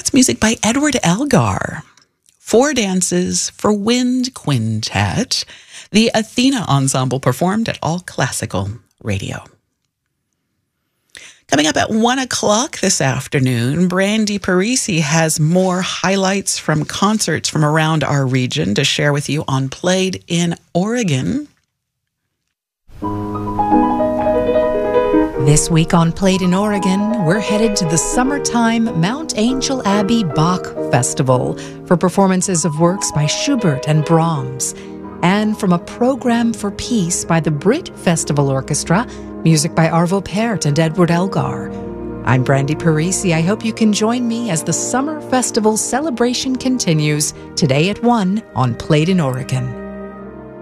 That's music by Edward Elgar. Four dances for wind quintet. The Athena Ensemble performed at All Classical Radio. Coming up at 1 o'clock this afternoon, Brandy Parisi has more highlights from concerts from around our region to share with you on Played in Oregon. This week on Played in Oregon, we're headed to the summertime Mount Angel Abbey Bach Festival for performances of works by Schubert and Brahms. And from a program for peace by the Brit Festival Orchestra, music by Arvo Pärt and Edward Elgar. I'm Brandy Parisi. I hope you can join me as the Summer Festival celebration continues today at 1 on Played in Oregon.